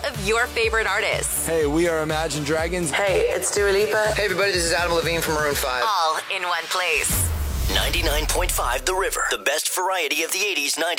of your favorite artists. Hey, we are Imagine Dragons. Hey, it's Dua Lipa. Hey everybody, this is Adam Levine from Maroon 5. All in one place. 99.5 The River. The best variety of the 80s, 90s.